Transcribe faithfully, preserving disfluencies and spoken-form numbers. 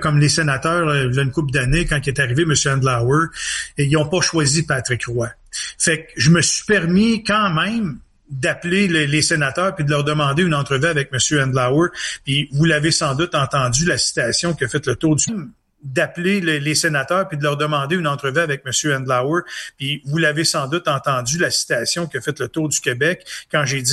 comme les sénateurs, euh, il y a une couple d'années, quand il est arrivé, M. Andlauer, ils n'ont pas choisi Patrick Roy. Fait que je me suis permis quand même d'appeler les, les sénateurs puis de leur demander une entrevue avec M. Andlauer. Puis vous l'avez sans doute entendu, la citation qui a fait le tour du... d'appeler les, les sénateurs puis de leur demander une entrevue avec M. Andlauer. Puis vous l'avez sans doute entendu, la citation qui a fait le tour du Québec quand j'ai dit